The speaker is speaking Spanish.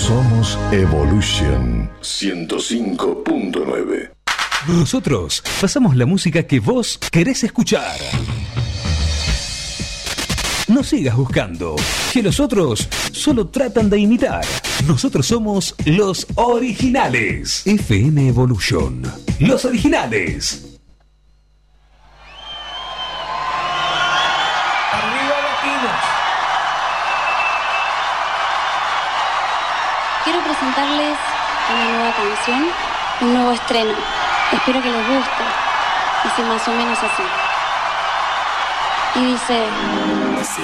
Somos Evolution 105.9. Nosotros pasamos la música que vos querés escuchar. No sigas buscando, que los otros solo tratan de imitar. Nosotros somos los originales. FM Evolution. Los originales. ¡Arriba Latinos! Quiero presentarles una nueva canción, un nuevo estreno. Espero que les guste. Dice más o menos así. Y dice... Se